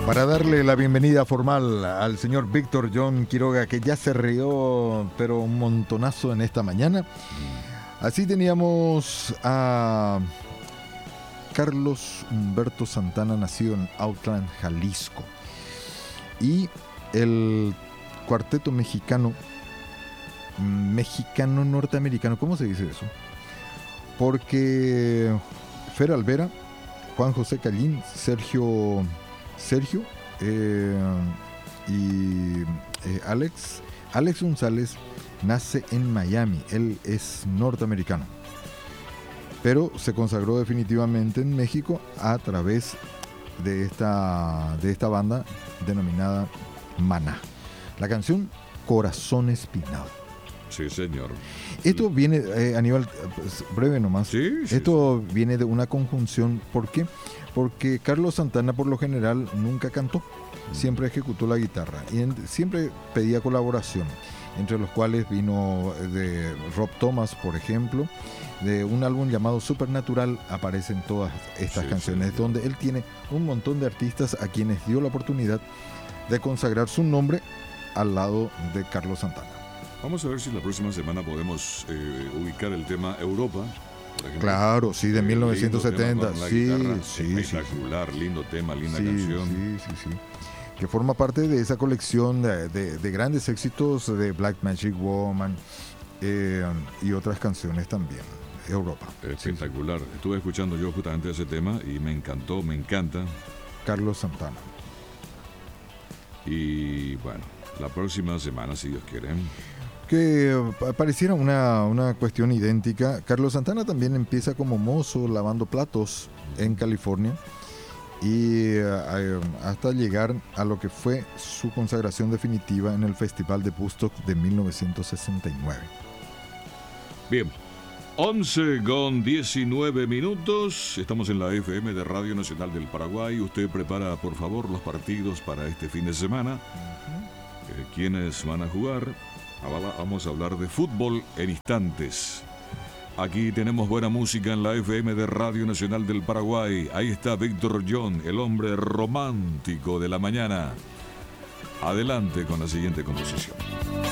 Para darle la bienvenida formal al señor Víctor John Quiroga, que ya se rió, pero un montonazo en esta mañana. Así teníamos a Carlos Humberto Santana, nacido en Autlán, Jalisco. Y el cuarteto mexicano-norteamericano, ¿cómo se dice eso? Porque Fer Alvera, Juan José Callín, Sergio y Alex González nace en Miami. Él es norteamericano, pero se consagró definitivamente en México a través de esta banda denominada Maná. La canción Corazón Espinado. Sí, señor. Esto viene, Aníbal, breve nomás. Sí, Esto viene de una conjunción. ¿Por qué? Porque Carlos Santana por lo general nunca cantó, siempre ejecutó la guitarra y siempre pedía colaboración, entre los cuales vino de Rob Thomas, por ejemplo. De un álbum llamado Supernatural aparecen todas estas canciones, donde él tiene un montón de artistas a quienes dio la oportunidad de consagrar su nombre al lado de Carlos Santana. Vamos a ver si la próxima semana podemos ubicar el tema Europa. Claro, sí, de 1970. Sí, espectacular, sí. Lindo tema, linda canción. Sí. Que forma parte de esa colección de grandes éxitos de Black Magic Woman y otras canciones también. Europa. Espectacular. Estuve escuchando yo justamente ese tema y me encantó, me encanta. Carlos Santana. Y bueno, la próxima semana, si Dios quiere. Que pareciera una cuestión idéntica. Carlos Santana también empieza como mozo lavando platos en California y hasta llegar a lo que fue su consagración definitiva en el Festival de Woodstock de 1969. Bien, 11:19. Estamos en la FM de Radio Nacional del Paraguay. Usted prepara, por favor, los partidos para este fin de semana. ¿Quiénes van a jugar? Vamos a hablar de fútbol en instantes. Aquí tenemos buena música en la FM de Radio Nacional del Paraguay. Ahí está Víctor John, el hombre romántico de la mañana. Adelante con la siguiente composición.